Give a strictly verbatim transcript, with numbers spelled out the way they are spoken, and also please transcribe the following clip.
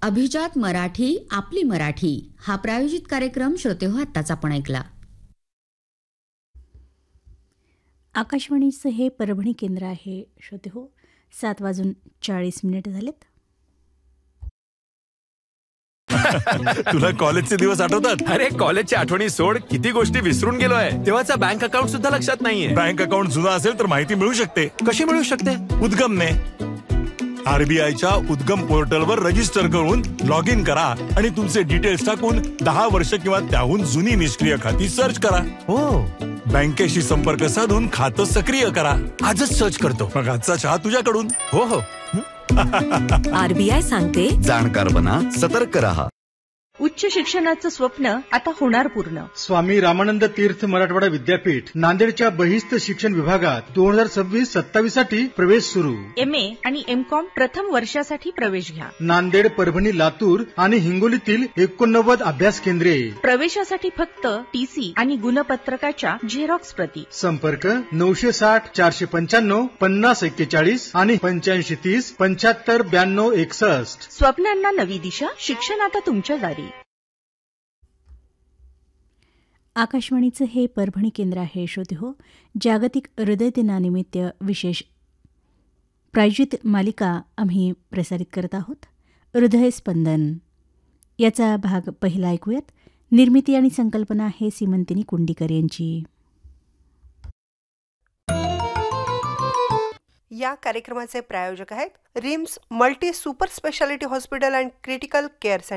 अभिजात मराठी आपली मराठी हा प्रायोजित कार्यक्रम श्रोतेहो आत्ताच आपण ऐकला. आकाशवाणीचं हे परभणी केंद्र आहे. श्रोतेहो, सात वाजून चाळीस मिनिट झालेत. तुला कॉलेजचे दिवस आठवतात? अरे कॉलेजच्या आठवणी सोड, किती गोष्टी विसरून गेलोय. तेव्हाचा बँक अकाउंट सुद्धा लक्षात नाहीये. बँक अकाउंट जुना असेल तर माहिती मिळू शकते. कशी मिळू शकते? उद्गमने. आरबीआयच्या उद्गम पोर्टलवर रजिस्टर करून लॉग इन करा आणि तुमचे डिटेल्स टाकून दहा वर्ष किंवा त्याहून जुनी निष्क्रिय खाती सर्च करा. हो, बँकेशी संपर्क साधून खातं सक्रिय करा. आजच सर्च करतो. मग आजचा चहा तुझ्याकडून. हो हो. आरबीआय सांगते, जाणकार बना, सतर्क रहा. उच्च शिक्षणाचं स्वप्न आता होणार पूर्ण. स्वामी रामानंद तीर्थ मराठवाडा विद्यापीठ नांदेडच्या बहिस्त शिक्षण विभागात दोन हजार सव्वीस सत्तावीस साठी प्रवेश सुरू. एम ए आणि एम कॉम प्रथम वर्षासाठी प्रवेश घ्या. नांदेड, परभणी, लातूर आणि हिंगोलीतील एकोणनव्वद अभ्यास केंद्रे. प्रवेशासाठी फक्त टीसी आणि गुणपत्रकाच्या झेरॉक्स प्रती. संपर्क नऊशे साठ चारशे पंच्याण्णव पन्नास एक्केचाळीस आणि पंच्याऐंशी तीस पंच्याहत्तर ब्याण्णव एकसष्ट. स्वप्नांना नवी दिशा. शिक्षण आता तुमच्या दारी. आकाशवाणीचं हे परभणी केंद्र आहे. श्रोते हो, जागतिक हृदय दिनानिमित्त विशेष प्रायोजित मालिका आम्ही प्रसारित करत आहोत. हृदय स्पंदन याचा भाग पहिला ऐकूयात. निर्मिती आणि संकल्पना आहे सीमंतिनी कुंडीकर यांची. या कार्यक्रमाचे प्रायोजक आहेत RIMS multi super speciality hospital and critical care centre.